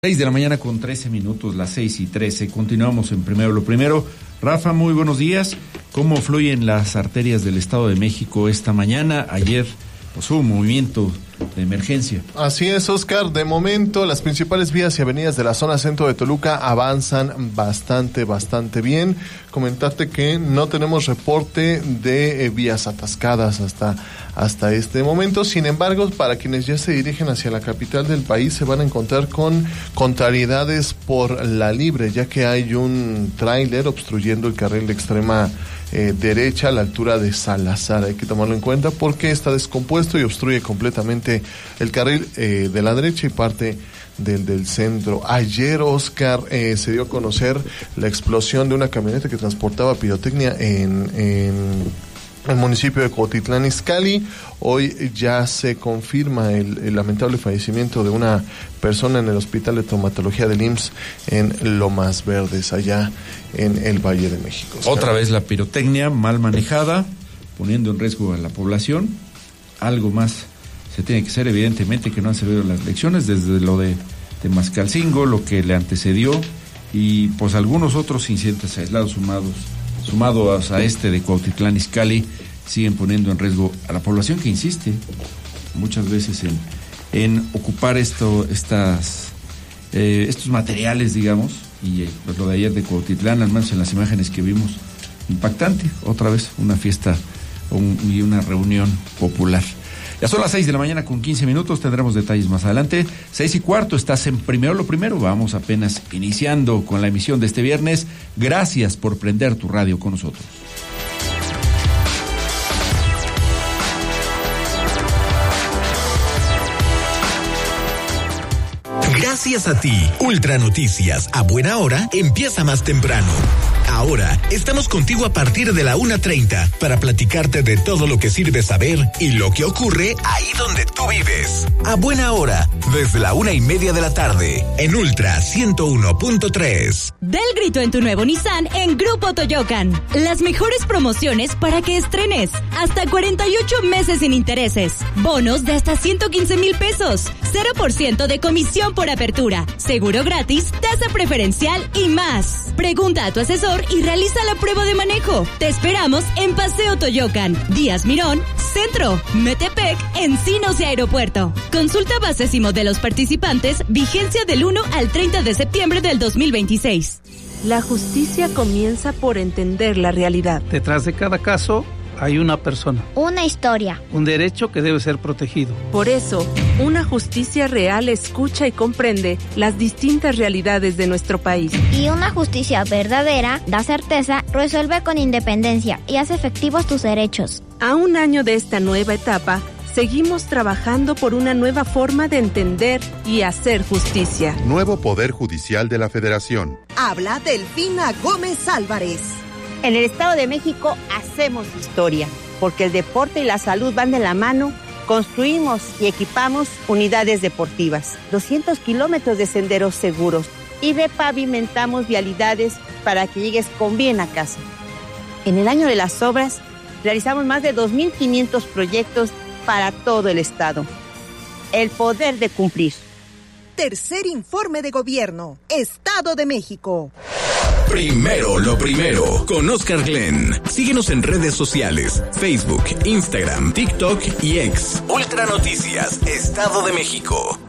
6 de la mañana con 13 minutos, las 6:13. Continuamos en Primero lo Primero. Rafa, muy buenos días. ¿Cómo fluyen las arterias del Estado de México esta mañana? Ayer hubo un movimiento de emergencia. Así es, Oscar. De momento, las principales vías y avenidas de la zona centro de Toluca avanzan bastante bien. Comentarte que no tenemos reporte de vías atascadas hasta este momento. Sin embargo, para quienes ya se dirigen hacia la capital del país, se van a encontrar con contrariedades por la Libre, ya que hay un tráiler obstruyendo el carril de extrema derecha a la altura de Salazar. Hay que tomarlo en cuenta porque está descompuesto y obstruye completamente el carril de la derecha y parte del centro. Ayer, Oscar, se dio a conocer la explosión de una camioneta que transportaba pirotecnia en el municipio de Cuautitlán Izcalli. Hoy ya se confirma el lamentable fallecimiento de una persona en el Hospital de Traumatología del IMSS en Lomas Verdes, allá en el Valle de México. Oscar. Otra vez la pirotecnia mal manejada, poniendo en riesgo a la población. Algo más se tiene que hacer, evidentemente, que no han servido las lecciones, desde lo de Mascalcingo, lo que le antecedió, y pues algunos otros incidentes aislados sumados a este de Cuautitlán Izcalli, siguen poniendo en riesgo a la población, que insiste muchas veces en ocupar estos materiales, digamos. Y pues lo de ayer de Cuautitlán, al menos en las imágenes que vimos, impactante. Otra vez una fiesta y una reunión popular. Ya son las 6 de la mañana con 15 minutos, tendremos detalles más adelante. 6:15, estás en Primero lo Primero. Vamos apenas iniciando con la emisión de este viernes. Gracias por prender tu radio con nosotros. Gracias a ti, Ultra Noticias, a buena hora, empieza más temprano. Ahora, estamos contigo a partir de la 1:30 para platicarte de todo lo que sirve saber y lo que ocurre ahí donde tú vives. A buena hora, desde la 1:30 de la tarde, en Ultra 101.3. Del grito en tu nuevo Nissan en Grupo Toyocan. Las mejores promociones para que estrenes. Hasta 48 meses sin intereses. Bonos de hasta 115,000 pesos. 0% de comisión por apertura. Seguro gratis, tasa preferencial y más. Pregunta a tu asesor y realiza la prueba de manejo. Te esperamos en Paseo Toyocan, Díaz Mirón, Centro, Metepec, Encinos y Aeropuerto. Consulta bases y modelos participantes, vigencia del 1 al 30 de septiembre del 2026. La justicia comienza por entender la realidad. Detrás de cada caso hay una persona. Una historia. Un derecho que debe ser protegido. Por eso, una justicia real escucha y comprende las distintas realidades de nuestro país. Y una justicia verdadera da certeza, resuelve con independencia y hace efectivos tus derechos. A un año de esta nueva etapa, seguimos trabajando por una nueva forma de entender y hacer justicia. Nuevo Poder Judicial de la Federación. Habla Delfina Gómez Álvarez. En el Estado de México hacemos historia, porque el deporte y la salud van de la mano. Construimos y equipamos unidades deportivas, 200 kilómetros de senderos seguros y repavimentamos vialidades para que llegues con bien a casa. En el año de las obras, realizamos más de 2,500 proyectos para todo el Estado. El poder de cumplir. Tercer informe de gobierno, Estado de México. Primero lo Primero, con Oscar Glenn. Síguenos en redes sociales, Facebook, Instagram, TikTok y X. Ultra Noticias, Estado de México.